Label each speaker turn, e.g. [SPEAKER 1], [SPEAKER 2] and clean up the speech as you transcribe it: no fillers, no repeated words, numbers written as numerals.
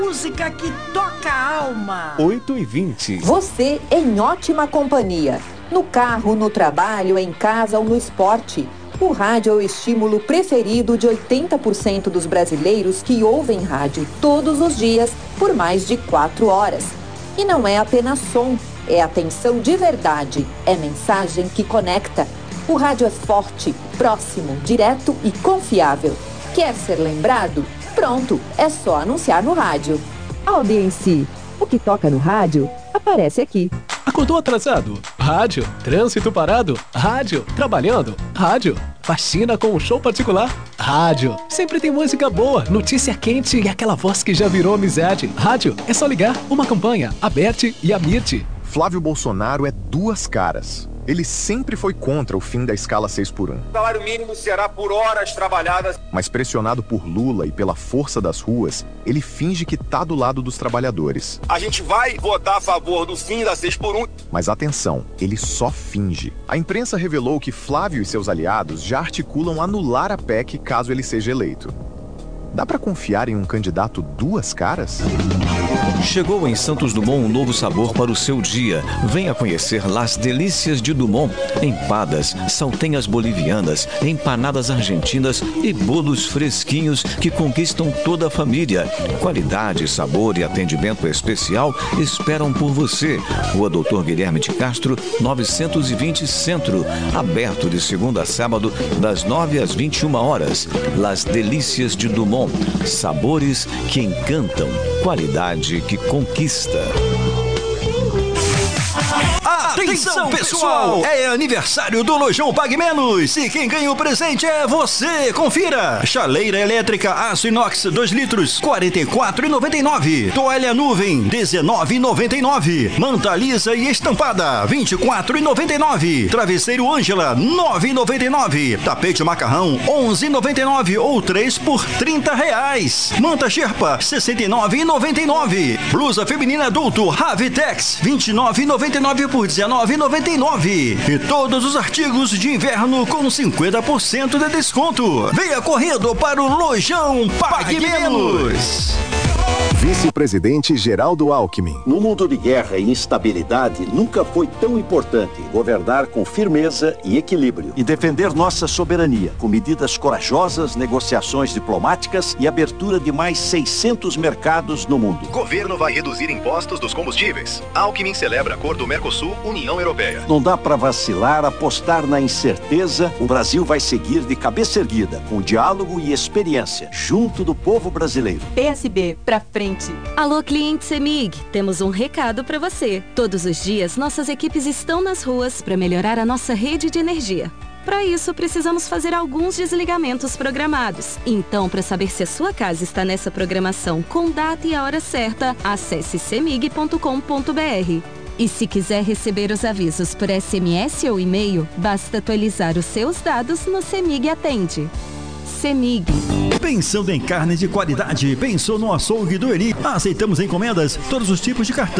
[SPEAKER 1] Música que toca a alma.
[SPEAKER 2] 8h20.
[SPEAKER 3] Você em ótima companhia. No carro, no trabalho, em casa ou no esporte. O rádio é o estímulo preferido de 80% dos brasileiros que ouvem rádio todos os dias por mais de 4 horas. E não é apenas som, é atenção de verdade, é mensagem que conecta. O rádio é forte, próximo, direto e confiável. Quer ser lembrado? Pronto, é só anunciar no rádio.
[SPEAKER 4] Audiência. O que toca no rádio, aparece aqui.
[SPEAKER 5] Acordou atrasado? Rádio. Trânsito parado? Rádio. Trabalhando? Rádio. Faxina com um show particular? Rádio. Sempre tem música boa, notícia quente e aquela voz que já virou amizade. Rádio. É só ligar. Uma campanha. Aberte e Amite.
[SPEAKER 6] Flávio Bolsonaro é duas caras. Ele sempre foi contra o fim da escala 6x1.
[SPEAKER 7] O salário mínimo será por horas trabalhadas.
[SPEAKER 6] Mas pressionado por Lula e pela força das ruas, ele finge que tá do lado dos trabalhadores.
[SPEAKER 7] A gente vai votar a favor do fim da 6x1.
[SPEAKER 6] Mas atenção, ele só finge. A imprensa revelou que Flávio e seus aliados já articulam anular a PEC caso ele seja eleito. Dá pra confiar em um candidato duas caras?
[SPEAKER 8] Chegou em Santos Dumont um novo sabor para o seu dia. Venha conhecer Las Delícias de Dumont. Empadas, saltenhas bolivianas, empanadas argentinas e bolos fresquinhos que conquistam toda a família. Qualidade, sabor e atendimento especial esperam por você. Rua Doutor Guilherme de Castro, 920 Centro. Aberto de segunda a sábado, das 9 às 21 horas. Las Delícias de Dumont. Sabores que encantam, qualidade que conquista.
[SPEAKER 9] Atenção, pessoal! É aniversário do Lojão Pague Menos e quem ganha o presente é você! Confira! Chaleira elétrica aço inox 2 litros, R$ 44,99. Toalha nuvem, R$ 19,99. Manta lisa e estampada, R$ 24,99. Travesseiro Ângela, R$ 9,99. Tapete macarrão, R$ 11,99 ou 3 por R$ 30. Manta Sherpa, R$ 69,99. Blusa feminina adulto Ravitex, R$ 29,99 por R$ 19,99. E todos os artigos de inverno com 50% de desconto. Venha correndo para o Lojão Pague Menos.
[SPEAKER 10] Vice-presidente Geraldo Alckmin.
[SPEAKER 11] No mundo de guerra e instabilidade, nunca foi tão importante governar com firmeza e equilíbrio.
[SPEAKER 12] E defender nossa soberania, com medidas corajosas, negociações diplomáticas e abertura de mais 600 mercados no mundo.
[SPEAKER 13] Governo vai reduzir impostos dos combustíveis. Alckmin celebra acordo Mercosul-União Europeia.
[SPEAKER 12] Não dá para vacilar, apostar na incerteza. O Brasil vai seguir de cabeça erguida, com diálogo e experiência, junto do povo brasileiro.
[SPEAKER 14] PSB, pra frente.
[SPEAKER 15] Alô, cliente CEMIG, temos um recado para você. Todos os dias, nossas equipes estão nas ruas para melhorar a nossa rede de energia. Para isso, precisamos fazer alguns desligamentos programados. Então, para saber se a sua casa está nessa programação com data e a hora certa, acesse cemig.com.br. E se quiser receber os avisos por SMS ou e-mail, basta atualizar os seus dados no CEMIG Atende. CEMIG.
[SPEAKER 9] Pensando em carne de qualidade, pensou no açougue do Eri. Aceitamos encomendas, todos os tipos de cartão.